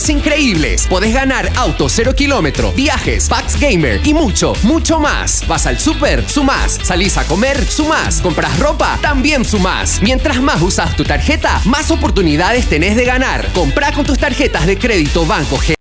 premios increíbles. Podés ganar auto 0 kilómetro, viajes, packs gamer y mucho, mucho más. Vas al súper, sumás. Salís a comer, sumás. Compras ropa, también sumás. Mientras más usas tu tarjeta, más oportunidades tenés de ganar. Comprá con tus tarjetas de crédito Banco